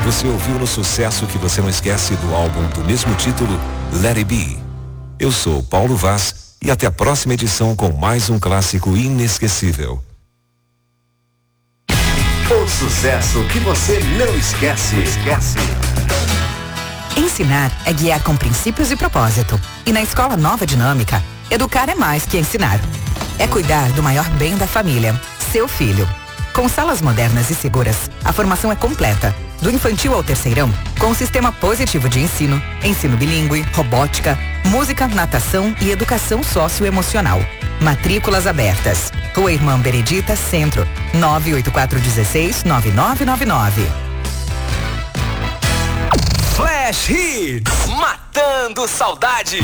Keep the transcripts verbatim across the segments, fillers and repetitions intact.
você ouviu no Sucesso que você não esquece do álbum do mesmo título, Let It Be. Eu sou Paulo Vaz e até a próxima edição com mais um clássico inesquecível. O sucesso que você não esquece. Esquece. Ensinar é guiar com princípios e propósito. E na Escola Nova Dinâmica, educar é mais que ensinar. É cuidar do maior bem da família, seu filho. Com salas modernas e seguras, a formação é completa. Do infantil ao terceirão, com um sistema positivo de ensino, ensino bilíngue, robótica, música, natação e educação socioemocional. Matrículas abertas. Rua Irmã Benedita, Centro, nove oito quatro um seis, nove nove nove nove. Flash Hits, matando saudades.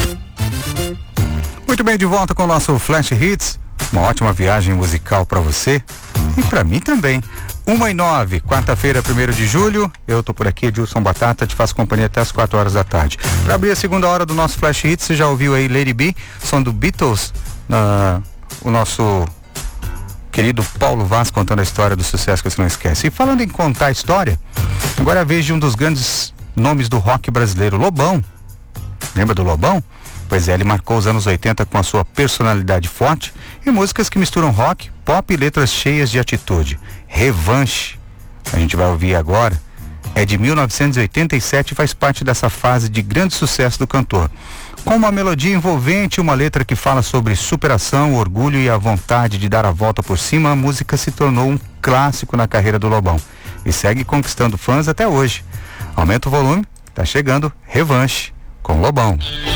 Muito bem, de volta com o nosso Flash Hits. Uma ótima viagem musical para você e para mim também. Uma e nove, quarta-feira, primeiro de julho. Eu tô por aqui, Edilson Batata, te faço companhia até as quatro horas da tarde. Para abrir a segunda hora do nosso Flash Hits, você já ouviu aí Let It Be, som do Beatles, uh, o nosso querido Paulo Vaz contando a história do sucesso que você não esquece. E falando em contar a história, agora é a vez de um dos grandes nomes do rock brasileiro, Lobão. Lembra do Lobão? Pois é, ele marcou os anos oitenta com a sua personalidade forte e músicas que misturam rock, pop e letras cheias de atitude. Revanche, a gente vai ouvir agora, é de mil novecentos e oitenta e sete e faz parte dessa fase de grande sucesso do cantor. Com uma melodia envolvente e uma letra que fala sobre superação, orgulho e a vontade de dar a volta por cima, a música se tornou um clássico na carreira do Lobão e segue conquistando fãs até hoje. Aumenta o volume, tá chegando Revanche com Lobão.